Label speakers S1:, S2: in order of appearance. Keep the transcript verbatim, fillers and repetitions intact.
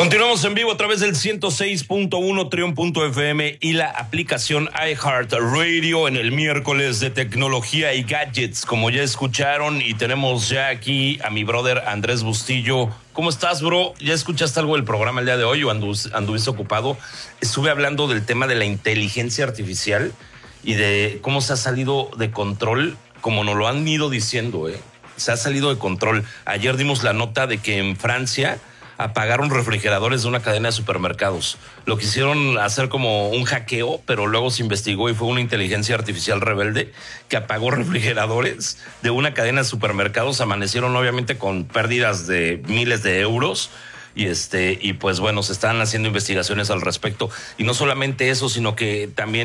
S1: Continuamos en vivo a través del ciento seis punto uno Trión punto F M y la aplicación iHeartRadio en el miércoles de tecnología y gadgets, como ya escucharon, y tenemos ya aquí a mi brother Andrés Bustillo. ¿Cómo estás, bro? ¿Ya escuchaste algo del programa el día de hoy o andu anduviste ocupado? Estuve hablando del tema de la inteligencia artificial y de cómo se ha salido de control, como nos lo han ido diciendo, ¿eh? Se ha salido de control. Ayer dimos la nota de que en Francia apagaron refrigeradores de una cadena de supermercados. Lo quisieron hacer como un hackeo, pero luego se investigó y fue una inteligencia artificial rebelde que apagó refrigeradores de una cadena de supermercados. Amanecieron obviamente con pérdidas de miles de euros. Y este, y pues bueno, se están haciendo investigaciones al respecto. Y no solamente eso, sino que también